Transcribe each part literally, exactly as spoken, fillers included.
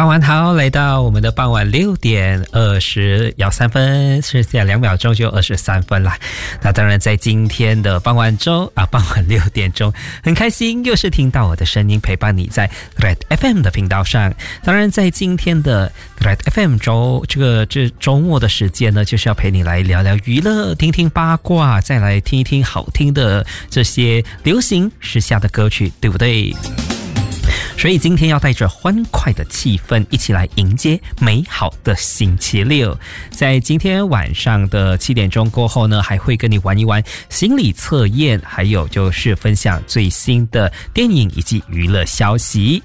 傍晚好，来到我们的傍晚六点二十幺三分，剩下两秒钟就二十三分了。那当然，在今天的傍晚中啊，傍晚六点钟，很开心又是听到我的声音，陪伴你在 Red F M 的频道上。当然，在今天的 Red F M 周这个这周末的时间呢，就是要陪你来聊聊娱乐，听听八卦，再来听一听好听的这些流行时下的歌曲，对不对？所以今天要带着欢快的气氛一起来迎接美好的星期六。在今天晚上的七点钟过后呢，还会跟你玩一玩心理测验，还有就是分享最新的电影以及娱乐消息。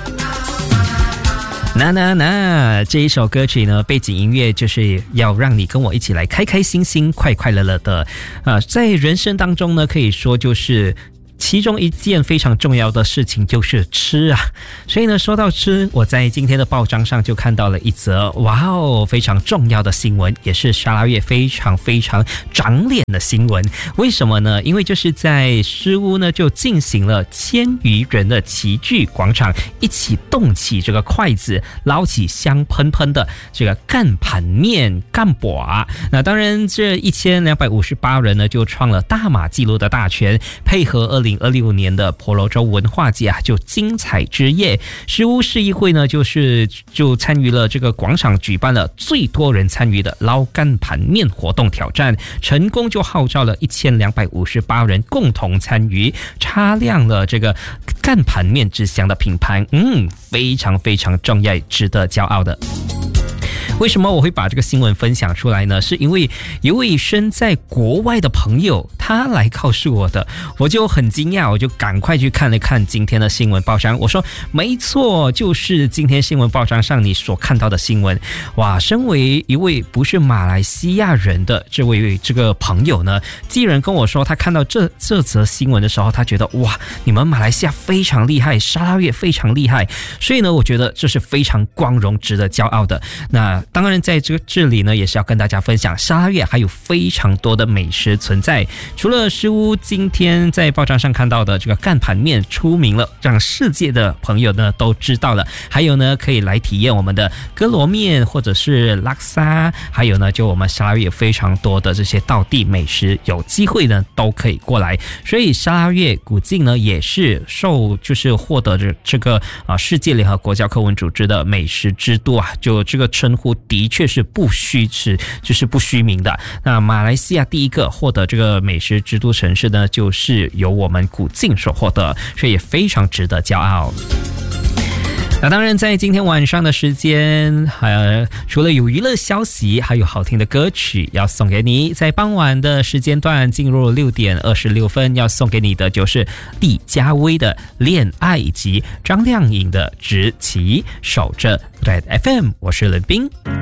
那那那这一首歌曲呢，背景音乐就是要让你跟我一起来开开心心快快乐乐的啊，在人生当中呢，可以说就是其中一件非常重要的事情就是吃啊，所以呢，说到吃，我在今天的报章上就看到了一则哇哦非常重要的新闻，也是沙拉越非常非常长脸的新闻。为什么呢？因为就是在诗屋呢就进行了千余人的齐聚广场，一起动起这个筷子，捞起香喷喷的这个干盘面干粿。那当然，这一千两百五十八人呢就创了大马纪录的大全，配合二零二六年的婆罗洲文化节啊，就精彩之夜。诗屋市议会呢，就是就参与了这个广场举办了最多人参与的捞干盘面活动挑战，成功就号召了一千两百五十八人共同参与，擦亮了这个干盘面之乡的品牌，嗯，非常非常重要，值得骄傲的。为什么我会把这个新闻分享出来呢？是因为有位身在国外的朋友他来告诉我的，我就很惊讶，我就赶快去看了看今天的新闻报章。我说没错，就是今天新闻报章上你所看到的新闻。哇，身为一位不是马来西亚人的这位这个朋友呢，既然跟我说他看到这这则新闻的时候，他觉得哇，你们马来西亚非常厉害，沙拉越非常厉害，所以呢，我觉得这是非常光荣值得骄傲的。那当然在这这里呢，也是要跟大家分享沙拉越还有非常多的美食存在。除了诗屋今天在报章上看到的这个干盘面出名了，让世界的朋友呢都知道了，还有呢可以来体验我们的哥罗面或者是拉萨，还有呢就我们沙拉越非常多的这些道地美食，有机会呢都可以过来。所以沙拉越古晋呢也是受就是获得这这个啊世界联合国教科文组织的美食之都啊，就这个称呼的确是不虚是就是不虚名的。那马来西亚第一个获得这个美食之都城市呢，就是由我们古晋所获得，所以也非常值得骄傲。那当然在今天晚上的时间呃，除了有娱乐消息，还有好听的歌曲要送给你。在傍晚的时间段进入六点二十六分，要送给你的就是李佳薇的恋爱以及张靓颖的直旗。守着 Red F M， 我是冷冰。